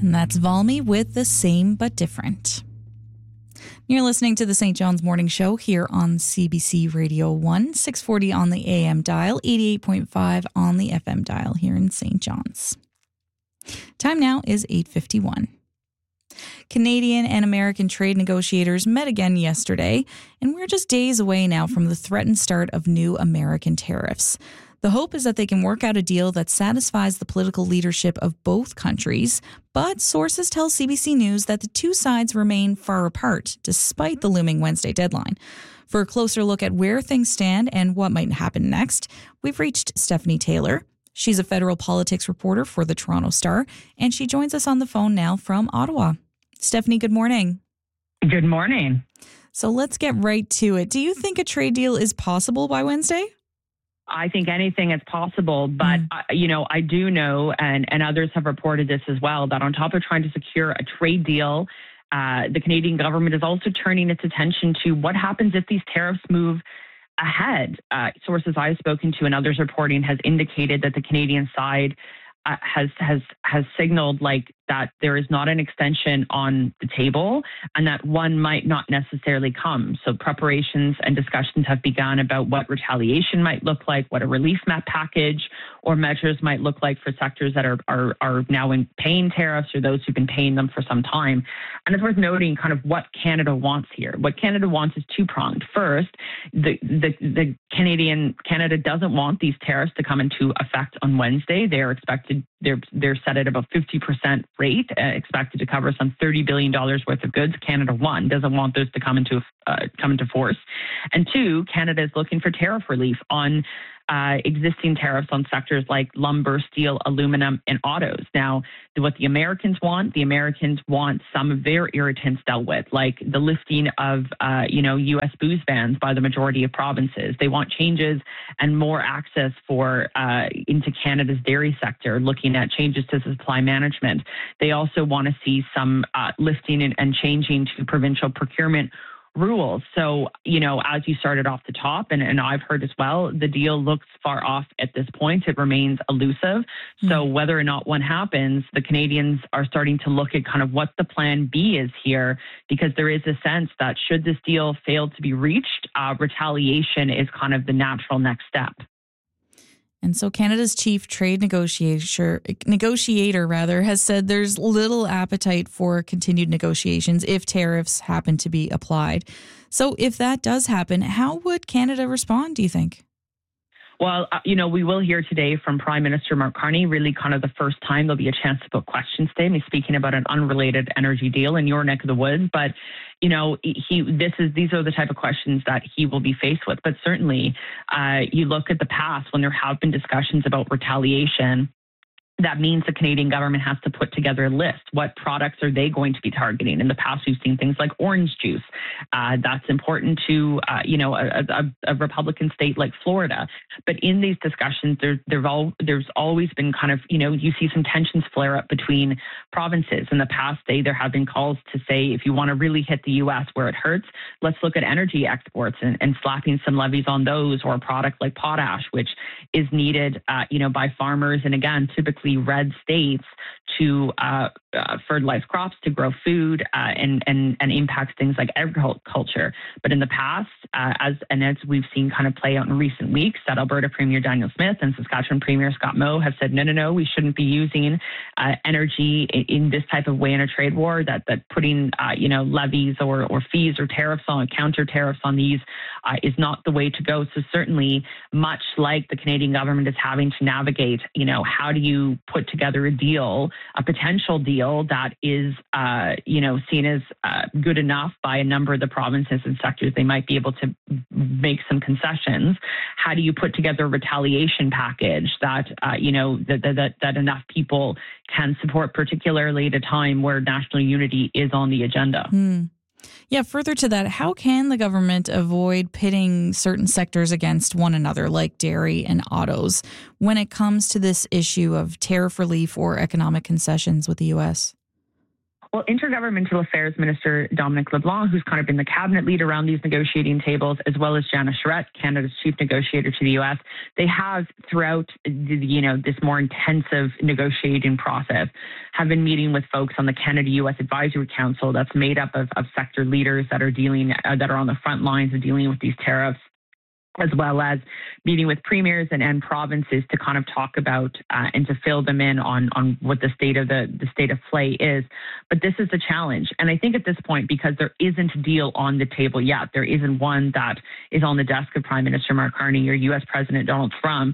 And that's Valmy with The Same But Different. You're listening to the St. John's Morning Show here on CBC Radio 1, 640 on the AM dial, 88.5 on the FM dial here in St. John's. Time now is 8:51. Canadian and American trade negotiators met again yesterday, and we're just days away now from the threatened start of new American tariffs. The hope is that they can work out a deal that satisfies the political leadership of both countries, but sources tell CBC News that the two sides remain far apart despite the looming Wednesday deadline. For a closer look at where things stand and what might happen next, we've reached Stephanie Taylor. She's a federal politics reporter for the Toronto Star, and she joins us on the phone now from Ottawa. Stephanie, good morning. Good morning. So let's get right to it. Do you think a trade deal is possible by Wednesday? I think anything is possible, but, I do know, and others have reported this as well, that on top of trying to secure a trade deal, the Canadian government is also turning its attention to what happens if these tariffs move ahead. Sources I've spoken to and others reporting has indicated that the Canadian side has signaled like that there is not an extension on the table and that one might not necessarily come. So preparations and discussions have begun about what retaliation might look like, what a relief map package or measures might look like for sectors that are now paying tariffs or those who've been paying them for some time. And it's worth noting kind of what Canada wants here. What Canada wants is two-pronged. First, Canada doesn't want these tariffs to come into effect on Wednesday. They're set at about 50% rate, expected to cover some $30 billion worth of goods. Canada, one, doesn't want those to come into force. And two, Canada is looking for tariff relief on existing tariffs on sectors like lumber, steel, aluminum, and autos. Now, what the Americans want some of their irritants dealt with, like the lifting of, U.S. booze bans by the majority of provinces. They want changes and more access into Canada's dairy sector, looking at changes to supply management. They also want to see some lifting and changing to provincial procurement rules. So, as you started off the top, and I've heard as well, the deal looks far off at this point. It remains elusive. So whether or not one happens, the Canadians are starting to look at kind of what the plan B is here, because there is a sense that should this deal fail to be reached, retaliation is kind of the natural next step. And so Canada's chief trade negotiator has said there's little appetite for continued negotiations if tariffs happen to be applied. So if that does happen, how would Canada respond, do you think? Well, we will hear today from Prime Minister Mark Carney, really kind of the first time there'll be a chance to put questions today. And he's speaking about an unrelated energy deal in your neck of the woods. But, these are the type of questions that he will be faced with. But certainly, you look at the past when there have been discussions about retaliation. That means the Canadian government has to put together a list. What products are they going to be targeting? In the past, we've seen things like orange juice. That's important to, a Republican state like Florida. But in these discussions, there's always been kind of, you see some tensions flare up between provinces. In the past, there have been calls to say, if you want to really hit the U.S. where it hurts, let's look at energy exports and slapping some levies on those, or a product like potash, which is needed, by farmers. And again, typically red states to fertilize crops, to grow food, and impacts things like agriculture. But in the past, as we've seen kind of play out in recent weeks, that Alberta Premier Daniel Smith and Saskatchewan Premier Scott Moe have said, no, we shouldn't be using energy in this type of way in a trade war, that putting, levies or fees or tariffs on, counter tariffs on these is not the way to go. So certainly, much like the Canadian government is having to navigate, how do you put together a potential deal that is, seen as good enough by a number of the provinces and sectors. They might be able to make some concessions. How do you put together a retaliation package that, that enough people can support, particularly at a time where national unity is on the agenda? Yeah, further to that, how can the government avoid pitting certain sectors against one another, like dairy and autos, when it comes to this issue of tariff relief or economic concessions with the U.S.? Well, Intergovernmental Affairs Minister Dominic LeBlanc, who's kind of been the cabinet lead around these negotiating tables, as well as Jana Charette, Canada's chief negotiator to the U.S., they have throughout this more intensive negotiating process have been meeting with folks on the Canada-U.S. Advisory Council that's made up of sector leaders that are on the front lines of dealing with these tariffs, as well as meeting with premiers and provinces to kind of talk about and to fill them in on what the state of play is. But this is the challenge. And I think at this point, because there isn't a deal on the table yet, there isn't one that is on the desk of Prime Minister Mark Carney or U.S. President Donald Trump,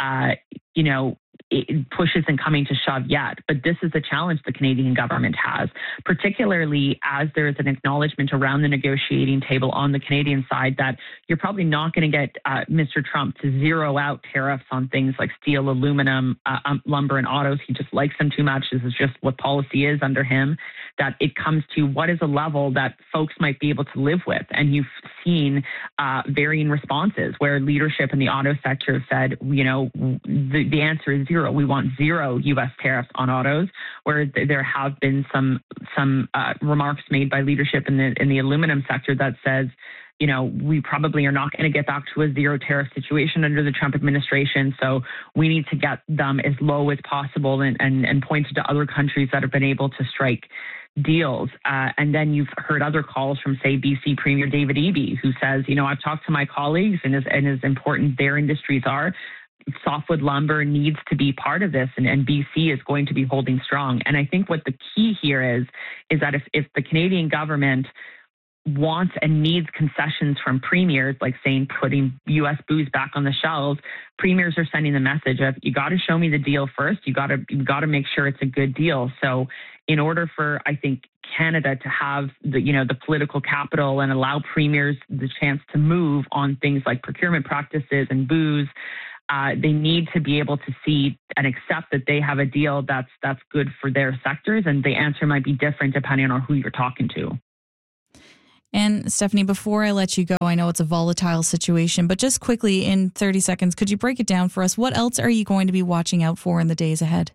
push isn't coming to shove yet. But this is the challenge the Canadian government has, particularly as there is an acknowledgement around the negotiating table on the Canadian side that you're probably not going to get Mr. Trump to zero out tariffs on things like steel, aluminum, lumber, and autos. He just likes them too much. This is just what policy is under him, that it comes to what is a level that folks might be able to live with. And you've seen varying responses where leadership in the auto sector said, the answer is zero. We want zero U.S. tariffs on autos, where there have been some remarks made by leadership in the aluminum sector that says, we probably are not going to get back to a zero tariff situation under the Trump administration. So we need to get them as low as possible and pointed to other countries that have been able to strike deals. And then you've heard other calls from, say, BC Premier David Eby, who says, I've talked to my colleagues and as important their industries are, softwood lumber needs to be part of this, and BC is going to be holding strong. And I think what the key here is that if the Canadian government wants and needs concessions from premiers, like saying putting U.S. booze back on the shelves, premiers are sending the message of, you got to show me the deal first. You got to make sure it's a good deal. So in order for, I think, Canada to have the political capital and allow premiers the chance to move on things like procurement practices and booze, they need to be able to see and accept that they have a deal that's good for their sectors, and the answer might be different depending on who you're talking to. And Stephanie, before I let you go, I know it's a volatile situation, but just quickly in 30 seconds, could you break it down for us? What else are you going to be watching out for in the days ahead?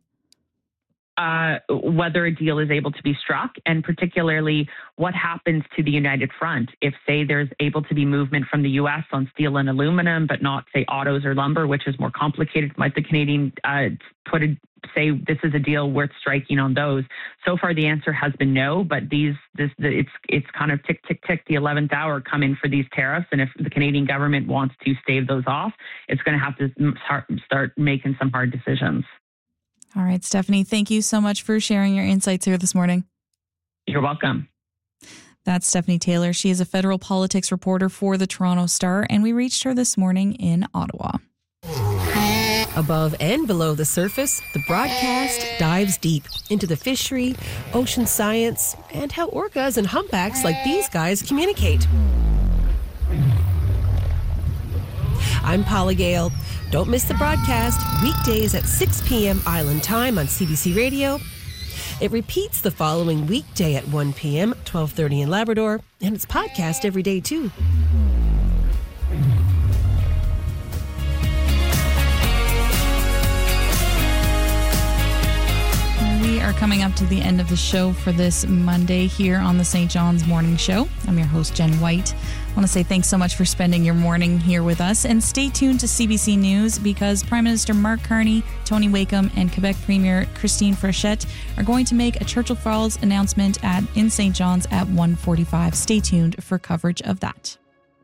Whether a deal is able to be struck, and particularly what happens to the United Front if, say, there's able to be movement from the U.S. on steel and aluminum, but not, say, autos or lumber, which is more complicated. Might the Canadian say this is a deal worth striking on those? So far, the answer has been no. But it's kind of tick, tick, tick, the 11th hour coming for these tariffs, and if the Canadian government wants to stave those off, it's going to have to start making some hard decisions. All right, Stephanie, thank you so much for sharing your insights here this morning. You're welcome. That's Stephanie Taylor. She is a federal politics reporter for the Toronto Star, and we reached her this morning in Ottawa. Above and below the surface, the broadcast dives deep into the fishery, ocean science, and how orcas and humpbacks like these guys communicate. I'm Paula Gale. Don't miss the broadcast weekdays at 6 p.m. Island Time on CBC Radio. It repeats the following weekday at 1 p.m., 12:30 in Labrador, and it's podcast every day too. We are coming up to the end of the show for this Monday here on the St. John's Morning Show. I'm your host, Jen White. I want to say thanks so much for spending your morning here with us, and stay tuned to CBC News because Prime Minister Mark Carney, Tony Wakeham, and Quebec Premier Christine Frechette are going to make a Churchill Falls announcement in St. John's at 1:45. Stay tuned for coverage of that.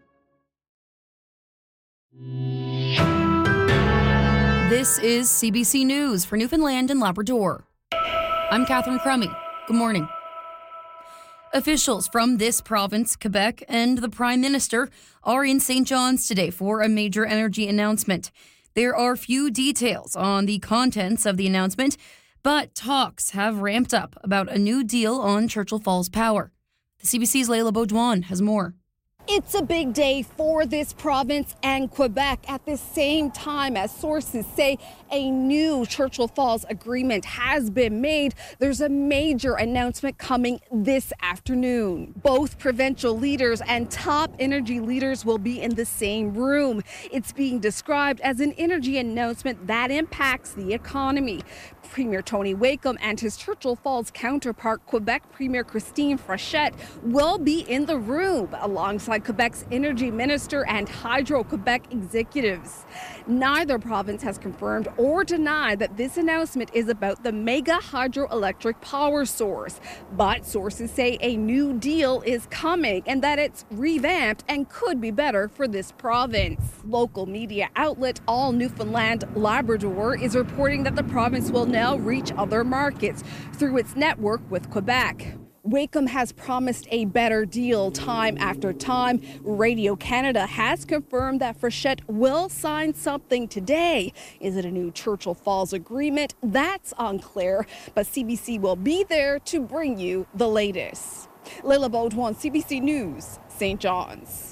This is CBC News for Newfoundland and Labrador. I'm Catherine Crummy. Good morning. Officials from this province, Quebec, and the Prime Minister are in St. John's today for a major energy announcement. There are few details on the contents of the announcement, but talks have ramped up about a new deal on Churchill Falls Power. The CBC's Layla Baudouin has more. It's a big day for this province and Quebec at the same time as sources say a new Churchill Falls agreement has been made. There's a major announcement coming this afternoon. Both provincial leaders and top energy leaders will be in the same room. It's being described as an energy announcement that impacts the economy. Premier Tony Wakeham and his Churchill Falls counterpart, Quebec Premier Christine Frechette, will be in the room alongside Quebec's Energy Minister and Hydro-Quebec executives. Neither province has confirmed or denied that this announcement is about the mega hydroelectric power source, but sources say a new deal is coming and that it's revamped and could be better for this province. Local media outlet All Newfoundland Labrador is reporting that the province will now reach other markets through its network with Quebec. Wakeham has promised a better deal time after time. Radio Canada has confirmed that Frechette will sign something today. Is it a new Churchill Falls agreement? That's unclear, but CBC will be there to bring you the latest. Leila Baudouin, CBC News, St. John's.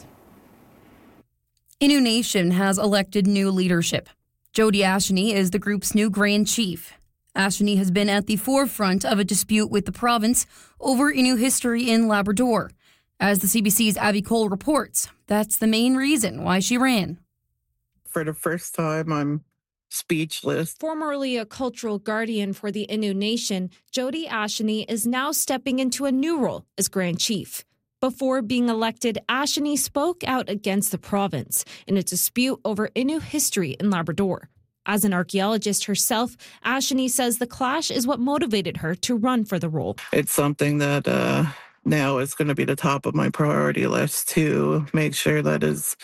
Innu Nation has elected new leadership. Jody Asheny is the group's new Grand Chief. Asheny has been at the forefront of a dispute with the province over Innu history in Labrador. As the CBC's Abby Cole reports, that's the main reason why she ran. For the first time, I'm speechless. Formerly a cultural guardian for the Innu Nation, Jody Asheny is now stepping into a new role as Grand Chief. Before being elected, Asheny spoke out against the province in a dispute over Innu history in Labrador. As an archaeologist herself, Asheny says the clash is what motivated her to run for the role. It's something that now is going to be the top of my priority list to make sure that is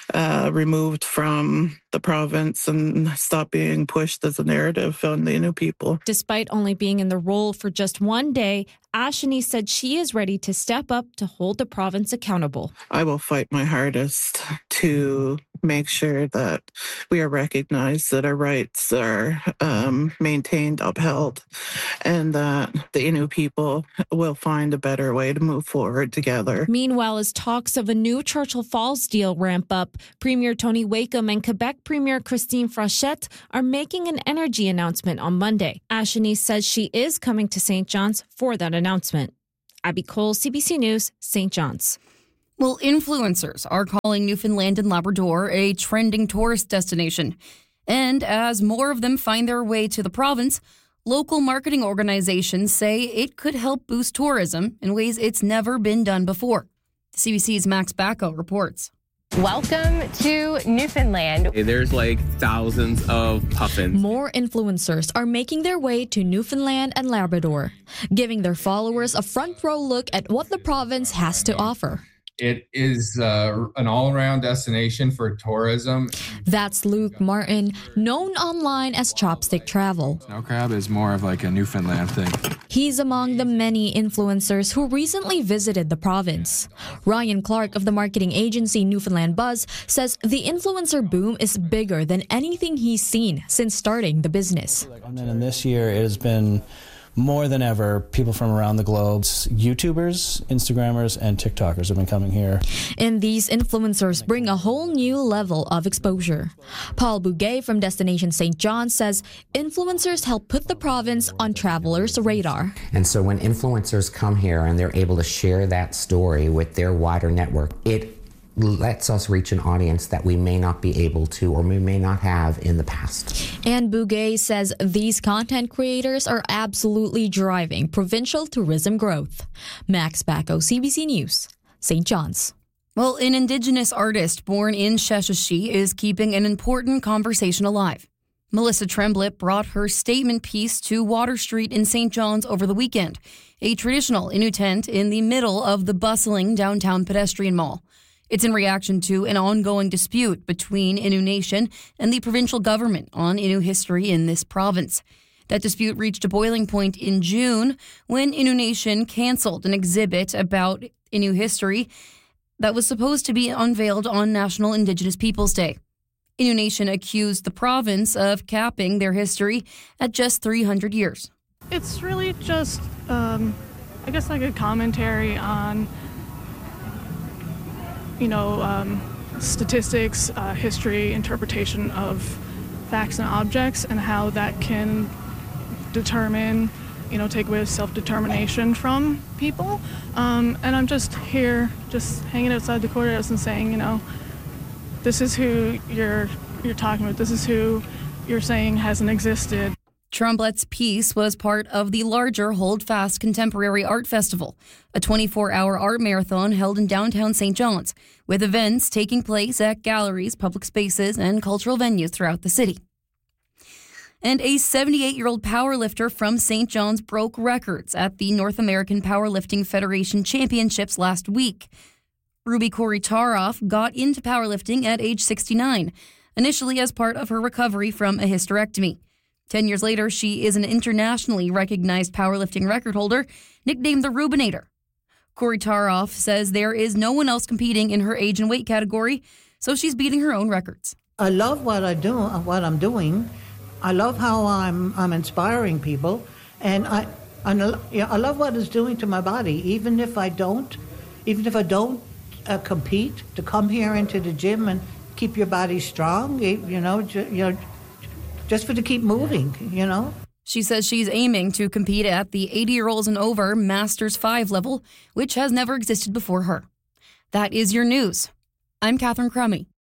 removed from the province and stop being pushed as a narrative on the Innu people. Despite only being in the role for just one day, Asheny said she is ready to step up to hold the province accountable. I will fight my hardest to make sure that we are recognized, that our rights are maintained, upheld, and that the Innu people will find a better way to move forward together. Meanwhile, as talks of a new Churchill Falls deal ramp up, Premier Tony Wakeham and Quebec Premier Christine Frechette are making an energy announcement on Monday. Asheny says she is coming to St. John's for that announcement. Abby Cole, CBC News, St. John's. Well, influencers are calling Newfoundland and Labrador a trending tourist destination. And as more of them find their way to the province, local marketing organizations say it could help boost tourism in ways it's never been done before. CBC's Max Bacco reports. Welcome to Newfoundland. There's like thousands of puffins. More influencers are making their way to Newfoundland and Labrador, giving their followers a front row look at what the province has to offer. It is an all-around destination for tourism. That's Luke Martin, known online as Chopstick Travel. Snow crab is more of like a Newfoundland thing. He's among the many influencers who recently visited the province. Ryan Clark of the marketing agency Newfoundland Buzz says the influencer boom is bigger than anything he's seen since starting the business. And then in this year, it has been more than ever, people from around the globe, YouTubers, Instagrammers, and TikTokers have been coming here. And these influencers bring a whole new level of exposure. Paul Bouguet from Destination St. John says influencers help put the province on travelers' radar. And so when influencers come here and they're able to share that story with their wider network, it lets us reach an audience that we may not be able to or we may not have in the past. And Bouguet says these content creators are absolutely driving provincial tourism growth. Max Bacco, CBC News, St. John's. Well, an Indigenous artist born in Sheshatshiu is keeping an important conversation alive. Melissa Tremblett brought her statement piece to Water Street in St. John's over the weekend, a traditional Innu tent in the middle of the bustling downtown pedestrian mall. It's in reaction to an ongoing dispute between Innu Nation and the provincial government on Innu history in this province. That dispute reached a boiling point in June when Innu Nation canceled an exhibit about Innu history that was supposed to be unveiled on National Indigenous Peoples Day. Innu Nation accused the province of capping their history at just 300 years. It's really just, I guess, like a commentary on statistics, history, interpretation of facts and objects, and how that can determine, take away self-determination from people. And I'm just here, just hanging outside the courthouse and saying, this is who you're talking about. This is who you're saying hasn't existed. Tremblett's piece was part of the larger Hold Fast Contemporary Art Festival, a 24-hour art marathon held in downtown St. John's, with events taking place at galleries, public spaces, and cultural venues throughout the city. And a 78-year-old powerlifter from St. John's broke records at the North American Powerlifting Federation Championships last week. Ruby Korytaroff got into powerlifting at age 69, initially as part of her recovery from a hysterectomy. 10 years later, she is an internationally recognized powerlifting record holder, nicknamed the Rubinator. Korytaroff says there is no one else competing in her age and weight category, so she's beating her own records. I love what I'm doing. I love how I'm inspiring people, and I love what it's doing to my body. Even if I don't compete, to come here into the gym and keep your body strong, just for to keep moving, She says she's aiming to compete at the 80-year-olds and over Masters 5 level, which has never existed before her. That is your news. I'm Catherine Crummy.